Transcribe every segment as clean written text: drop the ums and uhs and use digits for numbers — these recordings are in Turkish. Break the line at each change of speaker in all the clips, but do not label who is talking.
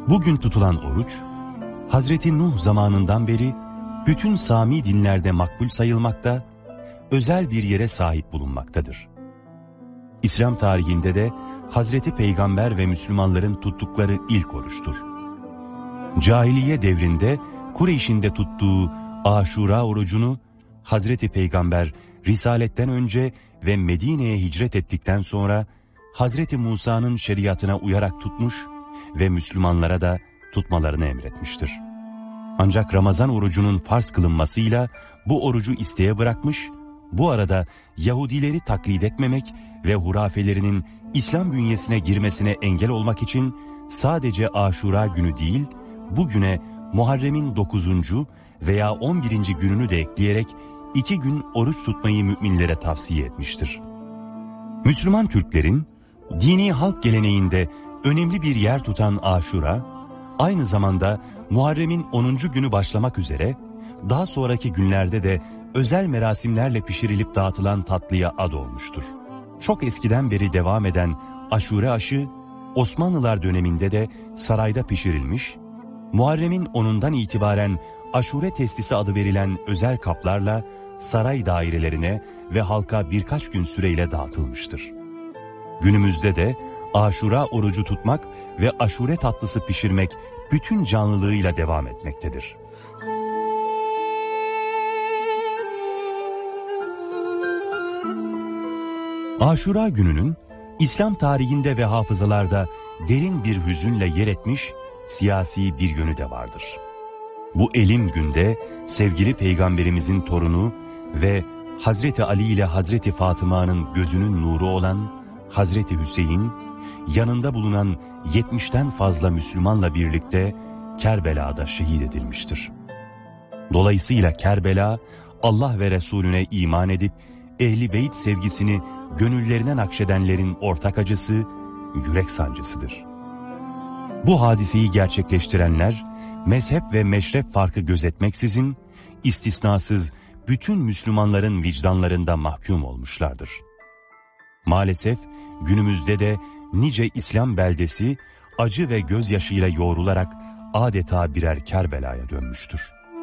Bugün tutulan oruç, Hazreti Nuh zamanından beri bütün Sami dinlerde makbul sayılmakta, özel bir yere sahip bulunmaktadır. İslam tarihinde de Hazreti Peygamber ve Müslümanların tuttukları ilk oruçtur. Cahiliye devrinde Kureyş'in de tuttuğu Aşura orucunu Hazreti Peygamber Risaletten önce ve Medine'ye hicret ettikten sonra Hazreti Musa'nın şeriatına uyarak tutmuş ve Müslümanlara da tutmalarını emretmiştir. Ancak Ramazan orucunun farz kılınmasıyla bu orucu isteğe bırakmış, bu arada Yahudileri taklit etmemek ve hurafelerinin İslam bünyesine girmesine engel olmak için sadece Aşura günü değil, bugüne Muharrem'in 9. veya 11. gününü de ekleyerek 2 gün oruç tutmayı müminlere tavsiye etmiştir. Müslüman Türklerin dini halk geleneğinde önemli bir yer tutan Aşura, aynı zamanda Muharrem'in 10. günü başlamak üzere daha sonraki günlerde de özel merasimlerle pişirilip dağıtılan tatlıya ad olmuştur. Çok eskiden beri devam eden aşure aşı, Osmanlılar döneminde de sarayda pişirilmiş, Muharrem'in 10'undan itibaren aşure testisi adı verilen özel kaplarla saray dairelerine ve halka birkaç gün süreyle dağıtılmıştır. Günümüzde de Aşura orucu tutmak ve aşure tatlısı pişirmek bütün canlılığıyla devam etmektedir. Aşura gününün İslam tarihinde ve hafızalarda derin bir hüzünle yer etmiş siyasi bir yönü de vardır. Bu elim günde sevgili Peygamberimizin torunu ve Hazreti Ali ile Hazreti Fatıma'nın gözünün nuru olan Hazreti Hüseyin, yanında bulunan 70'ten fazla Müslümanla birlikte Kerbela'da şehit edilmiştir. Dolayısıyla Kerbela, Allah ve Resulüne iman edip Ehl-i Beyt sevgisini gönüllerine nakşedenlerin ortak acısı, yürek sancısıdır. Bu hadiseyi gerçekleştirenler, mezhep ve meşrep farkı gözetmeksizin, istisnasız bütün Müslümanların vicdanlarında mahkum olmuşlardır. Maalesef günümüzde de nice İslam beldesi acı ve gözyaşıyla yoğrularak adeta birer Kerbela'ya dönmüştür.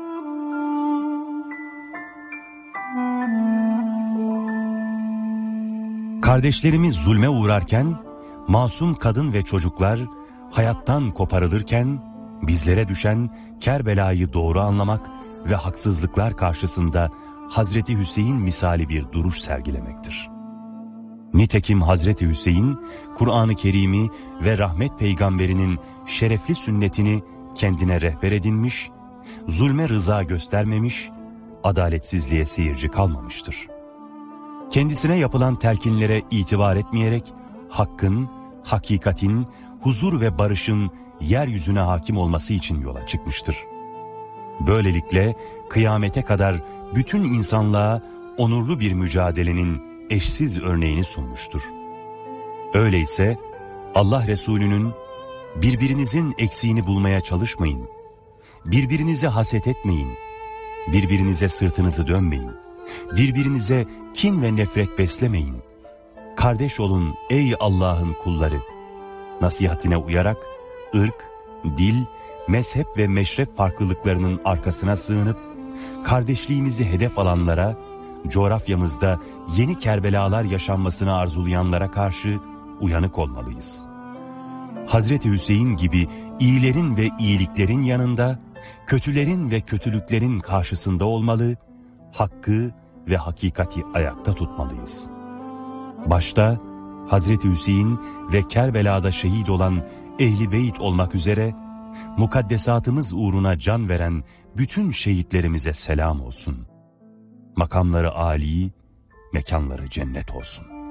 Kardeşlerimiz zulme uğrarken, masum kadın ve çocuklar hayattan koparılırken, bizlere düşen Kerbela'yı doğru anlamak ve haksızlıklar karşısında Hazreti Hüseyin misali bir duruş sergilemektir. Nitekim Hazreti Hüseyin, Kur'an-ı Kerim'i ve rahmet peygamberinin şerefli sünnetini kendine rehber edinmiş, zulme rıza göstermemiş, adaletsizliğe seyirci kalmamıştır. Kendisine yapılan telkinlere itibar etmeyerek, hakkın, hakikatin, huzur ve barışın yeryüzüne hakim olması için yola çıkmıştır. Böylelikle kıyamete kadar bütün insanlığa onurlu bir mücadelenin eşsiz örneğini sunmuştur. Öyleyse Allah Resulü'nün birbirinizin eksiğini bulmaya çalışmayın, birbirinize haset etmeyin, birbirinize sırtınızı dönmeyin, birbirinize kin ve nefret beslemeyin, kardeş olun ey Allah'ın kulları nasihatine uyarak ırk, dil, mezhep ve meşrep farklılıklarının arkasına sığınıp kardeşliğimizi hedef alanlara, coğrafyamızda yeni Kerbelalar yaşanmasını arzulayanlara karşı uyanık olmalıyız. Hazreti Hüseyin gibi iyilerin ve iyiliklerin yanında, kötülerin ve kötülüklerin karşısında olmalı, hakkı ve hakikati ayakta tutmalıyız. Başta Hazreti Hüseyin ve Kerbela'da şehit olan Ehl-i Beyt olmak üzere, mukaddesatımız uğruna can veren bütün şehitlerimize selam olsun. Makamları âli, mekanları cennet olsun.